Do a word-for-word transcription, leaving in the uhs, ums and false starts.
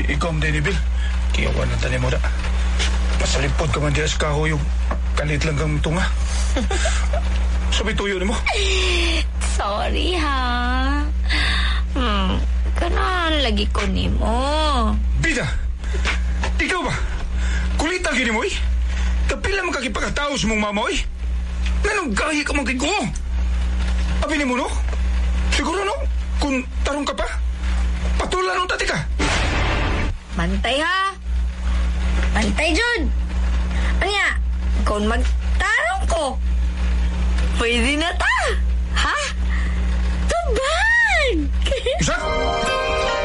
ikaw din, Bill. Kiyawan na tani mo da. Pasalipod ka man diya sa kahoy yung kalit lang kang tunga. Sabi tuyo ni mo. Sorry, ha? Hmm, kanan lagi ko ni mo. Bida! Ikaw ba? Kulita gini mo, eh? Kapila man kakipagkatao sa mong mama, eh? Nanong gaya ka man kay ko? Abinin mo, no? Siguro, no? Kung tarong ka pa, patulan ng tati ka. Bantay, ha? Bantay, Jud. Anya, kung magtarong ko, pwede na ta. Ha? Tubag! Isa?